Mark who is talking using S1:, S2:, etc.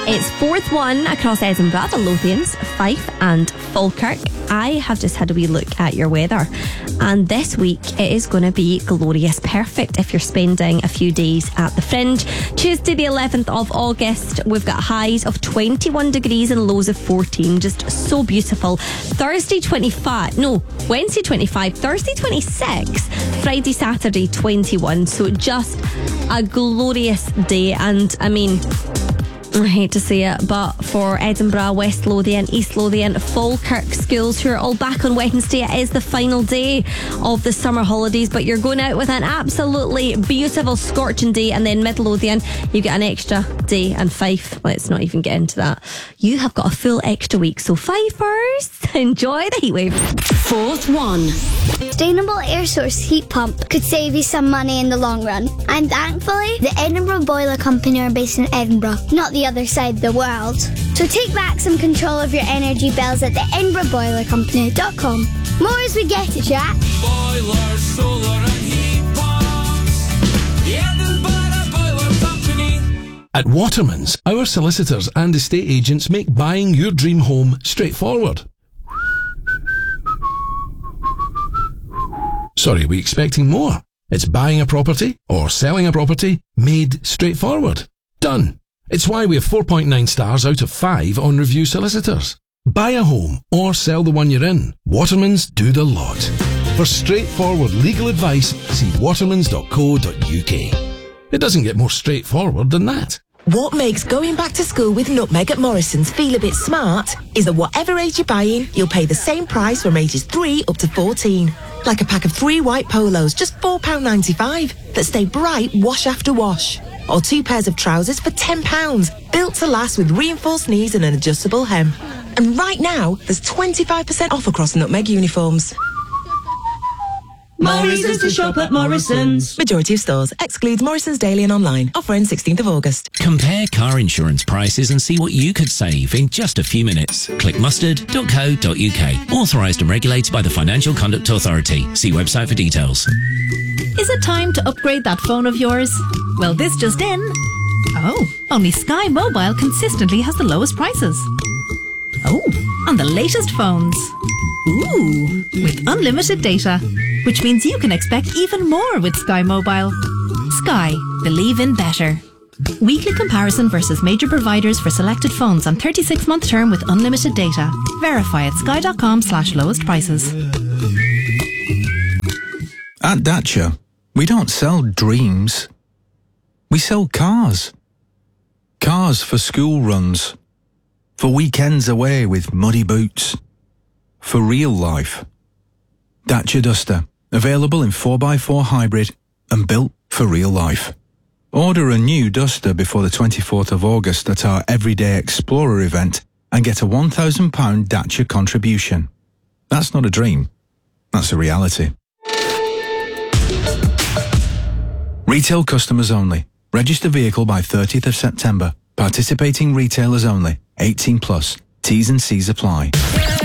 S1: It's 4th one across Edinburgh, the Lothians, Fife and Falkirk. I have just had a wee look at your weather, and this week it is going to be glorious. Perfect if you're spending a few days at the Fringe. Tuesday the 11th of August, we've got highs of 21 degrees and lows of 14. Just so beautiful. Wednesday 25, Thursday 26, Friday, Saturday 21. So just a glorious day. And I mean, I hate to say it, but for Edinburgh, West Lothian, East Lothian, Falkirk schools who are all back on Wednesday, it is the final day of the summer holidays, but you're going out with an absolutely beautiful scorching day. And then Mid Lothian, you get an extra day, and Fife, let's not even get into that. You have got a full extra week, so Fifers, enjoy the heatwave.
S2: 4th one.
S3: Sustainable air source heat pump could save you some money in the long run. And thankfully, the Edinburgh Boiler Company are based in Edinburgh, not the other side of the world. So take back some control of your energy bills at the EdinburghBoilerCompany.com. More as we get it, Jack.
S4: Boiler, solar and heat pumps. The Edinburgh Boiler Company.
S5: At Waterman's, our solicitors and estate agents make buying your dream home straightforward. Sorry, are we expecting more? It's buying a property or selling a property made straightforward. Done. It's why we have 4.9 stars out of 5 on Review Solicitors. Buy a home or sell the one you're in. Watermans do the lot. For straightforward legal advice, see watermans.co.uk. It doesn't get more straightforward than that.
S6: What makes going back to school with Nutmeg at Morrison's feel a bit smart is that whatever age you're buying, you'll pay the same price from ages 3 up to 14. Like a pack of 3 white polos, just £4.95, that stay bright wash after wash. Or 2 pairs of trousers for £10, built to last with reinforced knees and an adjustable hem. And right now, there's 25% off across Nutmeg uniforms.
S2: More reasons to shop at Morrison's.
S6: Majority of stores. Excludes Morrison's daily and online. Offer ends 16th of August.
S7: Compare car insurance prices and see what you could save in just a few minutes. Click mustard.co.uk. Authorised and regulated by the Financial Conduct Authority. See website for details.
S8: Is it time to upgrade that phone of yours? Well, this just in. Oh, only Sky Mobile consistently has the lowest prices. Oh, on the latest phones. Ooh, with unlimited data, which means you can expect even more with Sky Mobile. Sky, believe in better. Weekly comparison versus major providers for selected phones on 36-month term with unlimited data. Verify at sky.com/lowest prices.
S9: At Dacia, we don't sell dreams. We sell cars. Cars for school runs. For weekends away with muddy boots. For real life. Dacia Duster, available in 4x4 hybrid and built for real life. Order a new Duster before the 24th of August at our Everyday Explorer event and get a £1,000 Dacia contribution. That's not a dream. That's a reality. Retail customers only. Register vehicle by 30th of September. Participating retailers only. 18+. T's and C's apply.